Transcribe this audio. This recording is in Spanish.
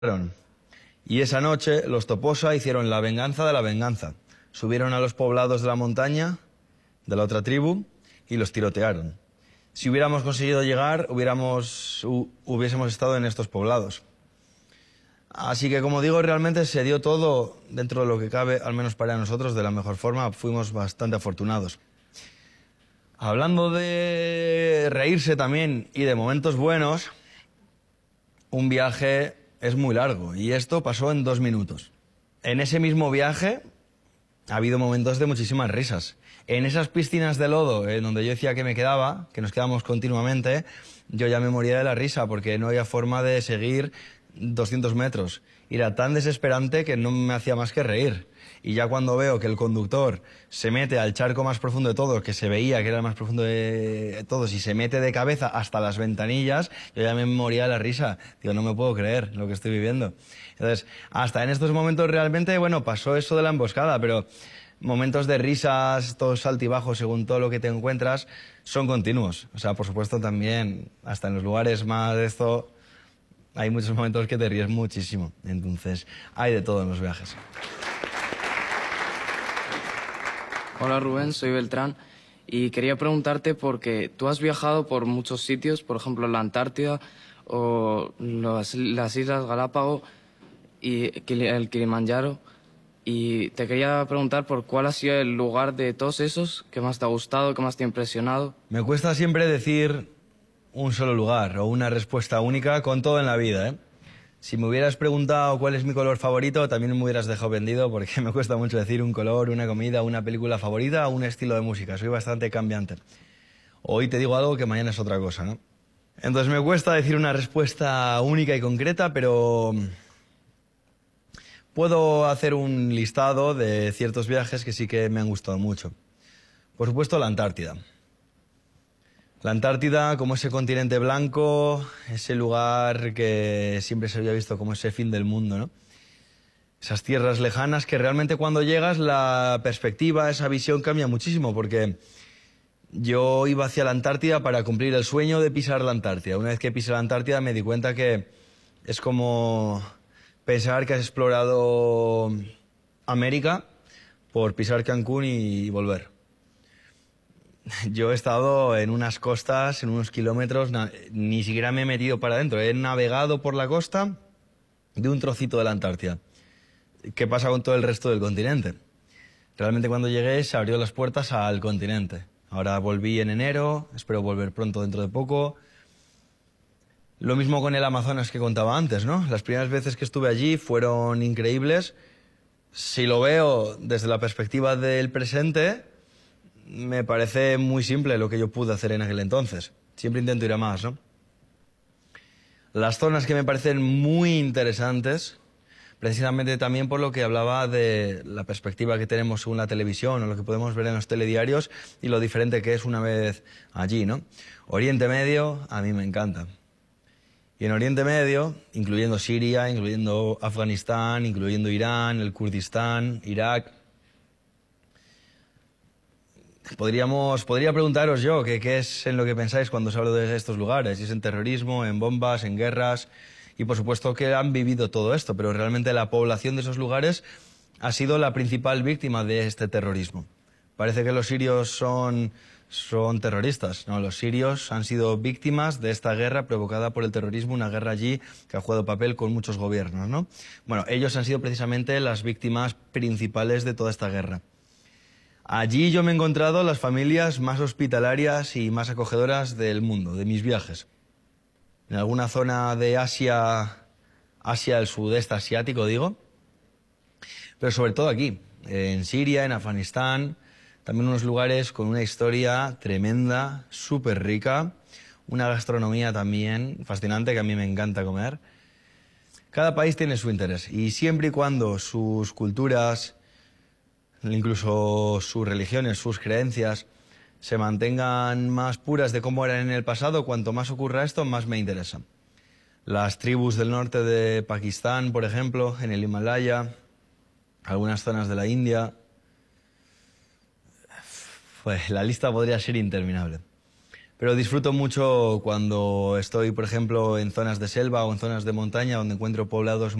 Y esa noche los Toposa hicieron la venganza de la venganza. Subieron a los poblados de la montaña, de la otra tribu, y los tirotearon. Si hubiéramos conseguido llegar, hubiésemos estado en estos poblados. Así que, como digo, realmente se dio todo dentro de lo que cabe, al menos para nosotros, de la mejor forma. Fuimos bastante afortunados. Hablando de reírse también y de momentos buenos, un viaje es muy largo y esto pasó en 2 minutos. En ese mismo viaje ha habido momentos de muchísimas risas. En esas piscinas de lodo, en donde yo decía que me quedaba, que nos quedamos continuamente, yo ya me moría de la risa porque no había forma de seguir 200 metros. Y era tan desesperante que no me hacía más que reír. Y ya cuando veo que el conductor se mete al charco más profundo de todos, que se veía que era el más profundo de todos, y se mete de cabeza hasta las ventanillas, yo ya me moría de la risa. Digo, no me puedo creer lo que estoy viviendo. Entonces, hasta en estos momentos realmente, bueno, pasó eso de la emboscada, pero momentos de risas, todos altibajos según todo lo que te encuentras, son continuos. O sea, por supuesto también, hasta en los lugares más de esto, hay muchos momentos que te ríes muchísimo. Entonces, hay de todo en los viajes. Hola Rubén, soy Beltrán y quería preguntarte porque tú has viajado por muchos sitios, por ejemplo la Antártida o las Islas Galápagos y el Kilimanjaro, y te quería preguntar por cuál ha sido el lugar de todos esos que más te ha gustado, que más te ha impresionado. Me cuesta siempre decir un solo lugar o una respuesta única con todo en la vida, ¿eh? Si me hubieras preguntado cuál es mi color favorito, también me hubieras dejado vendido porque me cuesta mucho decir un color, una comida, una película favorita o un estilo de música. Soy bastante cambiante. Hoy te digo algo que mañana es otra cosa, ¿no? Entonces me cuesta decir una respuesta única y concreta, pero puedo hacer un listado de ciertos viajes que sí que me han gustado mucho. Por supuesto, la Antártida. La Antártida, como ese continente blanco, ese lugar que siempre se había visto como ese fin del mundo, ¿no? Esas tierras lejanas que realmente cuando llegas la perspectiva, esa visión cambia muchísimo, porque yo iba hacia la Antártida para cumplir el sueño de pisar la Antártida. Una vez que pisé la Antártida me di cuenta que es como pensar que has explorado América por pisar Cancún y volver. Yo he estado en unas costas, en unos kilómetros, ni siquiera me he metido para adentro. He navegado por la costa de un trocito de la Antártida. ¿Qué pasa con todo el resto del continente? Realmente cuando llegué se abrió las puertas al continente. Ahora volví en enero, espero volver pronto dentro de poco. Lo mismo con el Amazonas que contaba antes, ¿no? Las primeras veces que estuve allí fueron increíbles. Si lo veo desde la perspectiva del presente, me parece muy simple lo que yo pude hacer en aquel entonces. Siempre intento ir a más, ¿no? Las zonas que me parecen muy interesantes, precisamente también por lo que hablaba de la perspectiva que tenemos según la televisión o lo que podemos ver en los telediarios y lo diferente que es una vez allí, ¿no? Oriente Medio a mí me encanta. Y en Oriente Medio, incluyendo Siria, incluyendo Afganistán, incluyendo Irán, el Kurdistán, Irak, podría preguntaros yo qué es en lo que pensáis cuando os hablo de estos lugares, si es en terrorismo, en bombas, en guerras, y por supuesto que han vivido todo esto, pero realmente la población de esos lugares ha sido la principal víctima de este terrorismo. Parece que los sirios son terroristas, no, los sirios han sido víctimas de esta guerra provocada por el terrorismo, una guerra allí que ha jugado papel con muchos gobiernos, ¿no? Bueno, ellos han sido precisamente las víctimas principales de toda esta guerra. Allí yo me he encontrado las familias más hospitalarias y más acogedoras del mundo, de mis viajes. En alguna zona de Asia, el sudeste asiático, digo, pero sobre todo aquí, en Siria, en Afganistán, también unos lugares con una historia tremenda, súper rica, una gastronomía también fascinante que a mí me encanta comer. Cada país tiene su interés y siempre y cuando sus culturas, incluso sus religiones, sus creencias, se mantengan más puras de cómo eran en el pasado, cuanto más ocurra esto, más me interesa. Las tribus del norte de Pakistán, por ejemplo, en el Himalaya, algunas zonas de la India. Pues la lista podría ser interminable. Pero disfruto mucho cuando estoy, por ejemplo, en zonas de selva o en zonas de montaña donde encuentro poblados